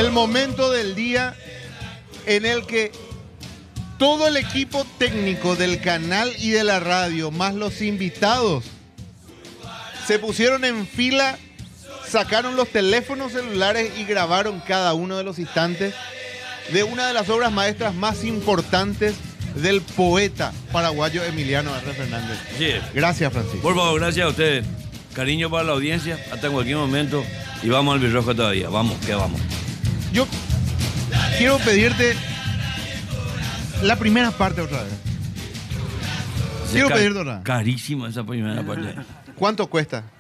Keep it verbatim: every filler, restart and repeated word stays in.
El momento del día en el que todo el equipo técnico del canal y de la radio, más los invitados, se pusieron en fila, sacaron los teléfonos celulares y grabaron cada uno de los instantes de una de las obras maestras más importantes del poeta paraguayo Emiliano R. Fernández. Sí. Gracias, Francisco. Por favor, gracias a ustedes. Cariño para la audiencia, hasta en cualquier momento. Y vamos al Virrojo todavía. Vamos, que vamos. Yo quiero pedirte la primera parte otra vez. Quiero Ca- pedirte otra vez. Carísima esa primera parte. ¿Cuánto cuesta?